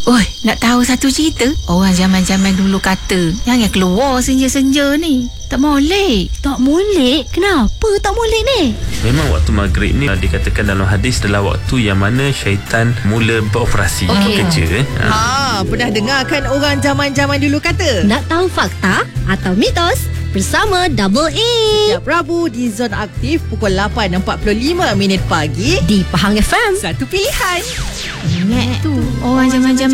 Oi, nak tahu satu cerita? Orang zaman-zaman dulu kata, jangan keluar senja-senja ni. Tak molek. Tak molek? Kenapa tak molek ni? Memang waktu maghrib ni dikatakan dalam hadis adalah waktu yang mana syaitan mula beroperasi bekerja. Pernah dengar kan orang zaman-zaman dulu kata? Nak tahu fakta atau mitos? Bersama Double A Setiap Rabu di Zona Aktif pukul 8.45 pagi di Pahang FM. Satu pilihan. Ingat tu, orang zaman-zaman